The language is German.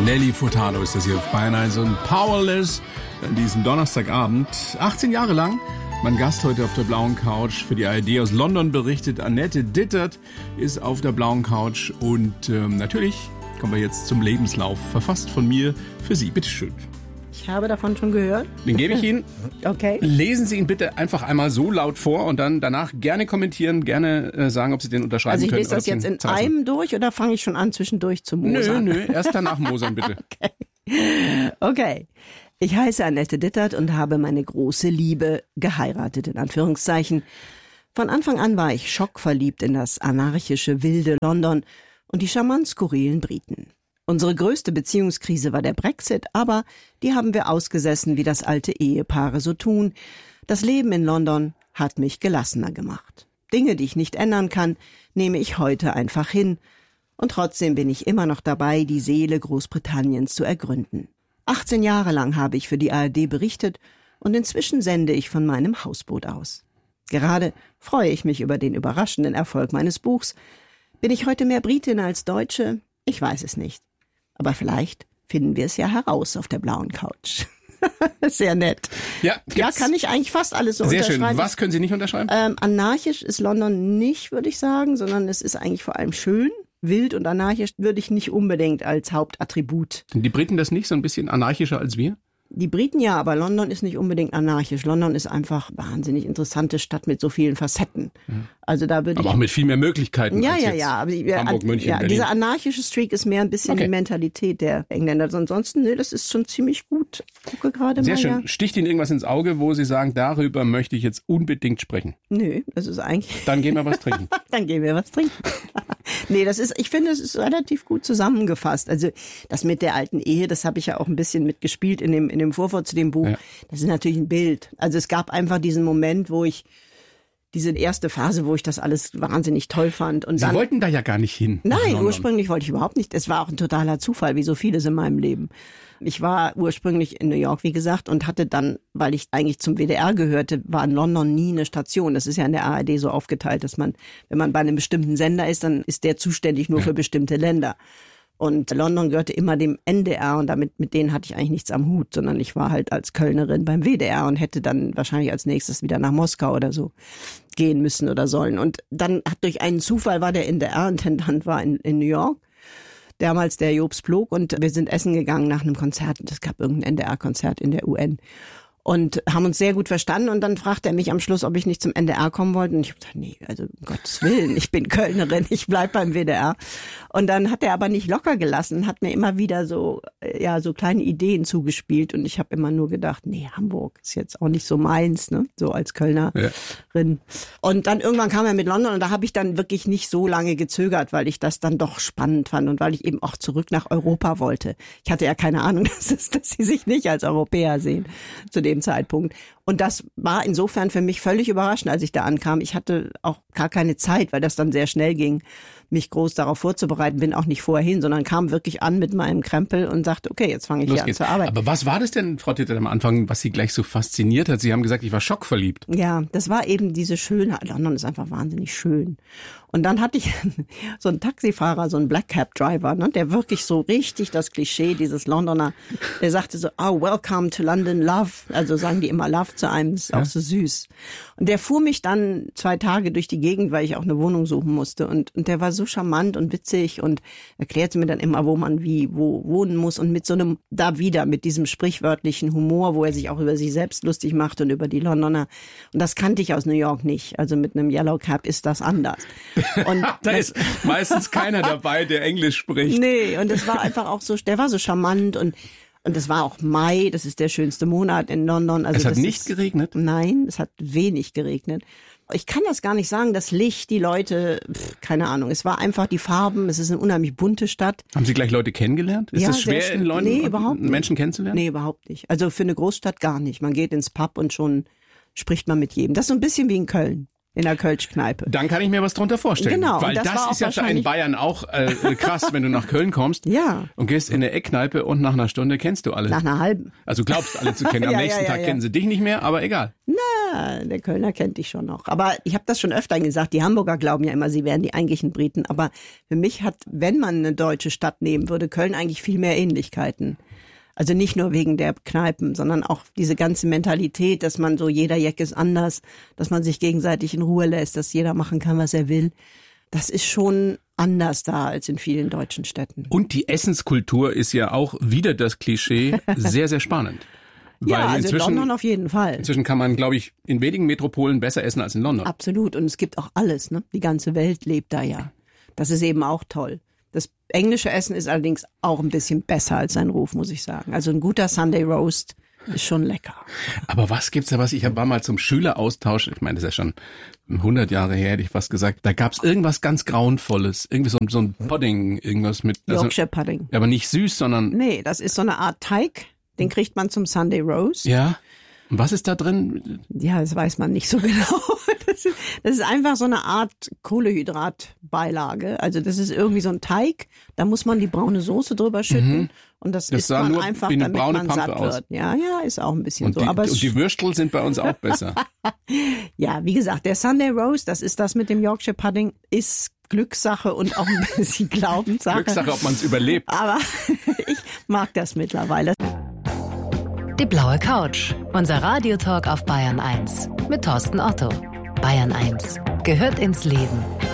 Nelly Furtado ist das hier auf Bayern 1 und Powerless an diesem Donnerstagabend. 18 Jahre lang. Mein Gast heute auf der blauen Couch für die ARD aus London berichtet. Annette Dittert ist auf der blauen Couch und natürlich kommen wir jetzt zum Lebenslauf. Verfasst von mir für Sie. Bitteschön. Ich habe davon schon gehört. Den gebe ich Ihnen. Okay. Lesen Sie ihn bitte einfach einmal so laut vor und dann danach gerne kommentieren, gerne sagen, ob Sie den unterschreiben können. Also ich lese das jetzt in einem durch oder fange ich schon an, zwischendurch zu mosern? Nö, erst danach mosern bitte. Okay. Ich heiße Annette Dittert und habe meine große Liebe geheiratet, in Anführungszeichen. Von Anfang an war ich schockverliebt in das anarchische, wilde London und die charmant skurrilen Briten. Unsere größte Beziehungskrise war der Brexit, aber die haben wir ausgesessen, wie das alte Ehepaare so tun. Das Leben in London hat mich gelassener gemacht. Dinge, die ich nicht ändern kann, nehme ich heute einfach hin. Und trotzdem bin ich immer noch dabei, die Seele Großbritanniens zu ergründen. 18 Jahre lang habe ich für die ARD berichtet und inzwischen sende ich von meinem Hausboot aus. Gerade freue ich mich über den überraschenden Erfolg meines Buchs. Bin ich heute mehr Britin als Deutsche? Ich weiß es nicht. Aber vielleicht finden wir es ja heraus auf der blauen Couch. Sehr nett. Ja, kann ich eigentlich fast alles so sehr unterschreiben. Schön. Was können Sie nicht unterschreiben? Anarchisch ist London nicht, würde ich sagen, sondern es ist eigentlich vor allem schön. Wild und anarchisch würde ich nicht unbedingt als Hauptattribut. Sind die Briten das nicht so ein bisschen anarchischer als wir? Die Briten ja, aber London ist nicht unbedingt anarchisch. London ist einfach eine wahnsinnig interessante Stadt mit so vielen Facetten. Also da würde aber auch mit viel mehr Möglichkeiten als jetzt Aber Hamburg, München, Berlin. Dieser anarchische Streak ist mehr ein bisschen die Mentalität der Engländer. Ansonsten, das ist schon ziemlich gut. Gucke gerade mal. Sehr schön. Ja. Sticht Ihnen irgendwas ins Auge, wo Sie sagen, darüber möchte ich jetzt unbedingt sprechen? Nö, das ist eigentlich... Dann gehen wir was trinken. Dann gehen wir was trinken. Nee, ich finde, es ist relativ gut zusammengefasst. Also das mit der alten Ehe, das habe ich ja auch ein bisschen mitgespielt in dem Vorwort zu dem Buch. Ja. Das ist natürlich ein Bild. Also es gab einfach diesen Moment, diese erste Phase, wo ich das alles wahnsinnig toll fand. Und Sie wollten da ja gar nicht hin. Nein, ursprünglich wollte ich überhaupt nicht. Es war auch ein totaler Zufall, wie so vieles in meinem Leben. Ich war ursprünglich in New York, wie gesagt, und hatte dann, weil ich eigentlich zum WDR gehörte, war in London nie eine Station. Das ist ja in der ARD so aufgeteilt, dass man, wenn man bei einem bestimmten Sender ist, dann ist der zuständig nur für bestimmte Länder. Und London gehörte immer dem NDR und mit denen hatte ich eigentlich nichts am Hut, sondern ich war halt als Kölnerin beim WDR und hätte dann wahrscheinlich als nächstes wieder nach Moskau oder so gehen müssen oder sollen. Und dann durch einen Zufall war der NDR-Intendant in New York, damals der Jobst Plog, und wir sind essen gegangen nach einem Konzert. Es gab irgendein NDR-Konzert in der UN. Und haben uns sehr gut verstanden und dann fragte er mich am Schluss, ob ich nicht zum NDR kommen wollte. Und ich habe gesagt, nee, also um Gottes Willen, ich bin Kölnerin, ich bleib beim WDR. Und dann hat er aber nicht locker gelassen, hat mir immer wieder so kleine Ideen zugespielt und ich habe immer nur gedacht, nee, Hamburg ist jetzt auch nicht so meins, ne, so als Kölnerin. Ja. Und dann irgendwann kam er mit London und da habe ich dann wirklich nicht so lange gezögert, weil ich das dann doch spannend fand und weil ich eben auch zurück nach Europa wollte. Ich hatte ja keine Ahnung, dass sie sich nicht als Europäer sehen zu dem Zeitpunkt. Und das war insofern für mich völlig überraschend, als ich da ankam. Ich hatte auch gar keine Zeit, weil das dann sehr schnell ging, mich groß darauf vorzubereiten. Bin auch nicht vorher hin, sondern kam wirklich an mit meinem Krempel und sagte, okay, jetzt fange ich hier an zu arbeiten. Aber was war das denn, Frau Dittert, am Anfang, was Sie gleich so fasziniert hat? Sie haben gesagt, ich war schockverliebt. Ja, das war eben diese Schönheit. London ist einfach wahnsinnig schön. Und dann hatte ich so einen Taxifahrer, so einen Black Cab Driver, ne, der wirklich so richtig das Klischee dieses Londoner, der sagte so, welcome to London, love. Also sagen die immer Love zu einem, ist auch so süß. Und der fuhr mich dann 2 Tage durch die Gegend, weil ich auch eine Wohnung suchen musste. Und der war so charmant und witzig und erklärte mir dann immer, wo man wo wohnen muss. Und mit so einem, mit diesem sprichwörtlichen Humor, wo er sich auch über sich selbst lustig macht und über die Londoner. Und das kannte ich aus New York nicht. Also mit einem Yellow Cab ist das anders. Und da ist meistens keiner dabei, der Englisch spricht. Nee, und es war einfach auch so, der war so charmant und es war auch Mai, das ist der schönste Monat in London. Also es hat nicht geregnet? Nein, es hat wenig geregnet. Ich kann das gar nicht sagen, das Licht, die Leute, keine Ahnung. Es war einfach die Farben, es ist eine unheimlich bunte Stadt. Haben Sie gleich Leute kennengelernt? Ist es schwer in London, Menschen kennenzulernen? Nee, überhaupt nicht. Also für eine Großstadt gar nicht. Man geht ins Pub und schon spricht man mit jedem. Das ist so ein bisschen wie in Köln. in der Kölschkneipe. Dann kann ich mir was drunter vorstellen. Genau. Weil das ist ja für einen Bayern auch krass, wenn du nach Köln kommst und gehst in eine Eckkneipe und nach einer Stunde kennst du alle. Nach einer halben. Also glaubst alle zu kennen. Am nächsten Tag kennen sie dich nicht mehr, aber egal. Na, der Kölner kennt dich schon noch. Aber ich habe das schon öfter gesagt, die Hamburger glauben ja immer, sie wären die eigentlichen Briten. Aber für mich hat, wenn man eine deutsche Stadt nehmen würde, Köln eigentlich viel mehr Ähnlichkeiten. Also nicht nur wegen der Kneipen, sondern auch diese ganze Mentalität, dass man so, jeder Jack ist anders, dass man sich gegenseitig in Ruhe lässt, dass jeder machen kann, was er will. Das ist schon anders da als in vielen deutschen Städten. Und die Essenskultur ist ja auch wieder das Klischee sehr, sehr spannend. Ja, also in London auf jeden Fall. Inzwischen kann man, glaube ich, in wenigen Metropolen besser essen als in London. Absolut. Und es gibt auch alles, ne? Die ganze Welt lebt da ja. Das ist eben auch toll. Das englische Essen ist allerdings auch ein bisschen besser als sein Ruf, muss ich sagen. Also ein guter Sunday Roast ist schon lecker. Aber was gibt's da was? Ich war mal zum Schüleraustausch, ich meine, das ist ja schon 100 Jahre her, hätte ich fast gesagt. Da gab's irgendwas ganz Grauenvolles. Irgendwie so ein Pudding, irgendwas mit... Yorkshire Pudding. Aber nicht süß, sondern... Nee, das ist so eine Art Teig. Den kriegt man zum Sunday Roast. Ja. Und was ist da drin? Ja, das weiß man nicht so genau. Das ist einfach so eine Art Kohlehydratbeilage. Also das ist irgendwie so ein Teig. Da muss man die braune Soße drüber schütten. Und das isst man nur einfach, wie eine damit braune man Pampe satt aus. wird. Ja, ist auch ein bisschen und so. Und die Würstel sind bei uns auch besser. Ja, wie gesagt, der Sunday Roast, das ist das mit dem Yorkshire Pudding, ist Glückssache und auch ein bisschen Glaubenssache. Glückssache, ob man es überlebt. Aber ich mag das mittlerweile. Die blaue Couch, unser Radiotalk auf Bayern 1 mit Thorsten Otto. Bayern 1 gehört ins Leben.